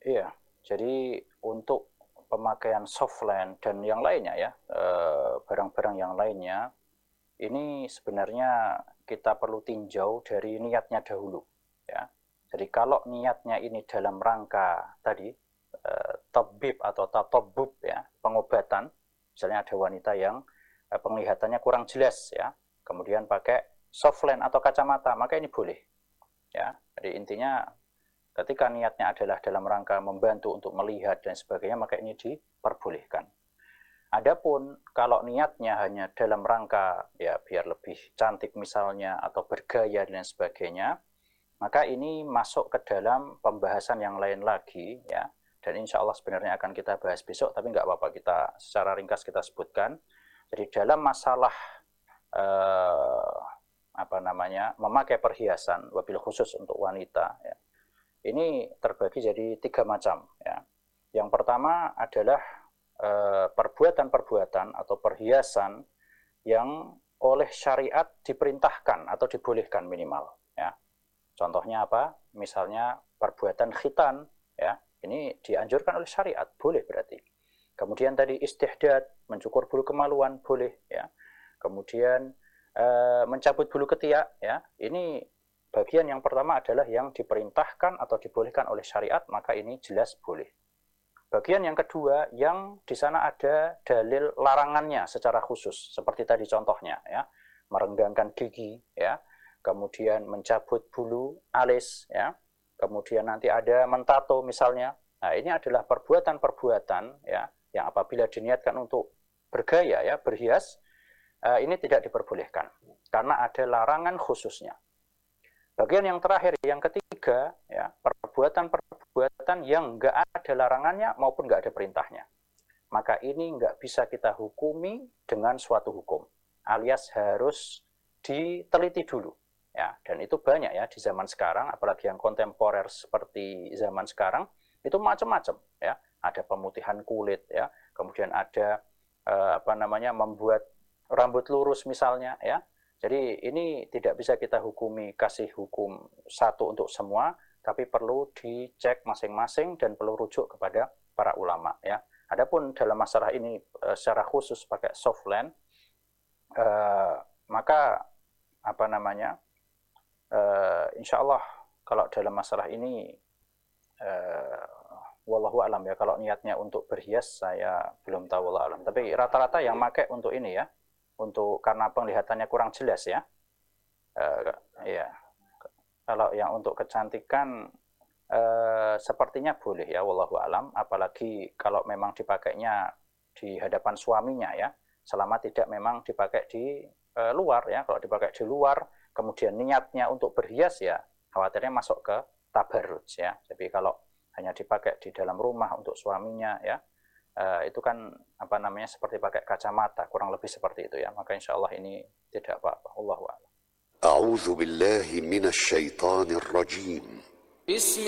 Iya, jadi untuk pemakaian softland dan yang lainnya ya, barang-barang yang lainnya, ini sebenarnya kita perlu tinjau dari niatnya dahulu. Ya. Jadi kalau niatnya ini dalam rangka tadi, tabib atau tatobub ya, pengobatan, misalnya ada wanita yang penglihatannya kurang jelas ya, kemudian pakai softland atau kacamata, maka ini boleh. Ya, jadi intinya ketika niatnya adalah dalam rangka membantu untuk melihat dan sebagainya, maka ini diperbolehkan. Adapun kalau niatnya hanya dalam rangka ya biar lebih cantik misalnya atau bergaya dan sebagainya, maka ini masuk ke dalam pembahasan yang lain lagi ya. Dan insya Allah sebenarnya akan kita bahas besok, tapi nggak apa-apa, kita secara ringkas kita sebutkan. Jadi dalam masalah memakai perhiasan, wabil khusus untuk wanita ya, ini terbagi jadi 3 macam ya. Yang pertama adalah perbuatan-perbuatan atau perhiasan yang oleh syariat diperintahkan atau dibolehkan minimal ya. Contohnya apa? Misalnya perbuatan khitan ya, ini dianjurkan oleh syariat, boleh berarti. Kemudian tadi istihdad, mencukur bulu kemaluan, boleh ya. Kemudian mencabut bulu ketiak ya, ini bagian yang pertama adalah yang diperintahkan atau dibolehkan oleh syariat, maka ini jelas boleh. Bagian yang kedua, yang di sana ada dalil larangannya secara khusus, seperti tadi contohnya ya, merenggangkan gigi ya, kemudian mencabut bulu alis ya, kemudian nanti ada mentato misalnya. Nah, ini adalah perbuatan-perbuatan ya yang apabila diniatkan untuk bergaya ya, berhias, ini tidak diperbolehkan karena ada larangan khususnya. Bagian yang terakhir, yang ketiga, ya, perbuatan-perbuatan yang nggak ada larangannya maupun nggak ada perintahnya. Maka ini nggak bisa kita hukumi dengan suatu hukum, alias harus diteliti dulu. Ya, dan itu banyak ya di zaman sekarang, apalagi yang kontemporer seperti zaman sekarang, itu macam-macam. Ya. Ada pemutihan kulit, ya, kemudian ada membuat rambut lurus misalnya, ya. Jadi ini tidak bisa kita hukumi, kasih hukum satu untuk semua, tapi perlu dicek masing-masing dan perlu rujuk kepada para ulama ya. Adapun dalam masalah ini secara khusus pakai softland, maka insya Allah kalau dalam masalah ini wallahu alam ya, kalau niatnya untuk berhias saya belum tahu, wallahu alam. Tapi rata-rata yang pakai untuk ini ya, untuk karena penglihatannya kurang jelas ya. Ya. Kalau yang untuk kecantikan sepertinya boleh ya, wallahu alam, apalagi kalau memang dipakainya di hadapan suaminya ya, selama tidak memang dipakai di luar ya. Kalau dipakai di luar kemudian niatnya untuk berhias ya, khawatirnya masuk ke tabarruj ya. Jadi kalau hanya dipakai di dalam rumah untuk suaminya ya, itu kan seperti pakai kacamata, kurang lebih seperti itu ya, maka insya Allah ini tidak apa-apa. Allahu a'lam. A'udzu billahi minasy syaithanir rajim.